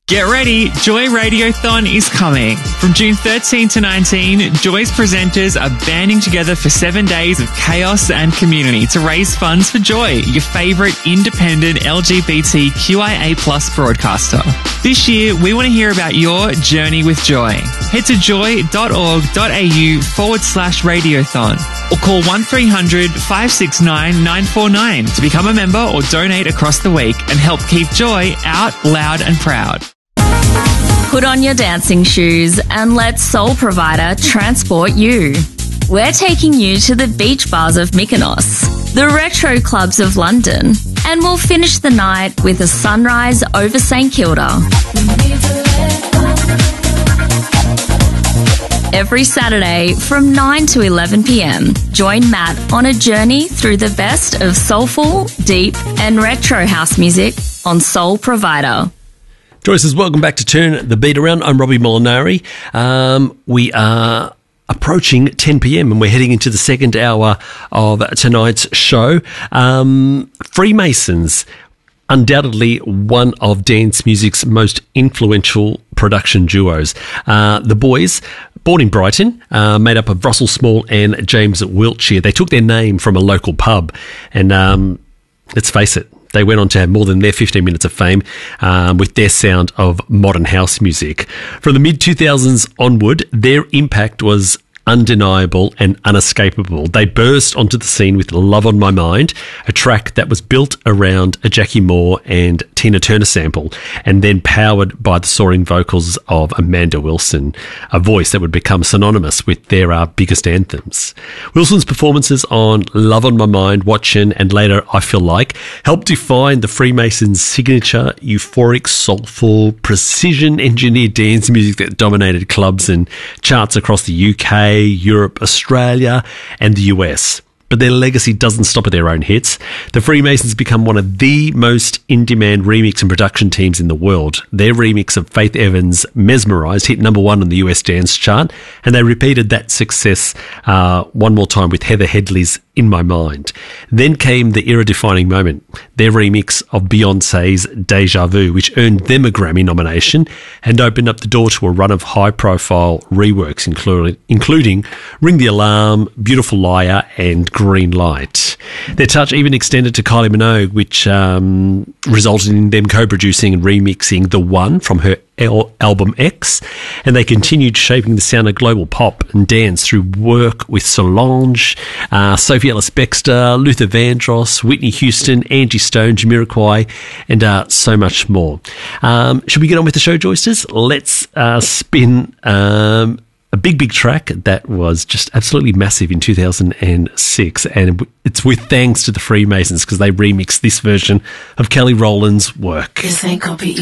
Get ready, Joy Radiothon is coming. From June 13 to 19, Joy's presenters are banding together for 7 days of chaos and community to raise funds for Joy, your favourite independent LGBTQIA+ broadcaster. This year, we want to hear about your journey with Joy. Head to joy.org.au/radiothon or call 1300 569 949 to become a member or donate across the week and help keep Joy out loud and proud. Put on your dancing shoes and let Soul Provider transport you. We're taking you to the beach bars of Mykonos, the retro clubs of London, and we'll finish the night with a sunrise over St Kilda. Every Saturday from 9 to 11 p.m, join Matt on a journey through the best of soulful, deep and retro house music on Soul Provider. Joy says, welcome back to Turn the Beat Around. I'm Robbie Molinari. We are approaching 10 p.m. and we're heading into the second hour of tonight's show. Freemasons, undoubtedly one of dance music's most influential production duos. The boys, born in Brighton, made up of Russell Small and James Wiltshire. They took their name from a local pub and let's face it, they went on to have more than their 15 minutes of fame with their sound of modern house music. From the mid-2000s onward, their impact was undeniable and unescapable. They burst onto the scene with Love on My Mind, a track that was built around a Jackie Moore and Tina Turner sample, and then powered by the soaring vocals of Amanda Wilson, a voice that would become synonymous with their biggest anthems. Wilson's performances on Love on My Mind, Watchin', and later I Feel Like helped define the Freemasons' signature, euphoric, soulful, precision-engineered dance music that dominated clubs and charts across the UK, Europe, Australia, and the US. But their legacy doesn't stop at their own hits. The Freemasons become one of the most in-demand remix and production teams in the world. Their remix of Faith Evans' Mesmerised hit number 1 on the US dance chart, and they repeated that success one more time with Heather Headley's In My Mind. Then came the era-defining moment, their remix of Beyoncé's Deja Vu, which earned them a Grammy nomination and opened up the door to a run of high-profile reworks, including Ring the Alarm, Beautiful Liar, and Green Light. Their touch even extended to Kylie Minogue, which resulted in them co-producing and remixing The One from her album X, and they continued shaping the sound of global pop and dance through work with Solange, Sophie Ellis-Bextor, Luther Vandross, Whitney Houston, Angie Stone, Jamiroquai, and so much more. Should we get on with the show, Joysters? Let's spin a big track that was just absolutely massive in 2006, and it's with thanks to the Freemasons because they remixed this version of Kelly Rowland's work. This ain't copy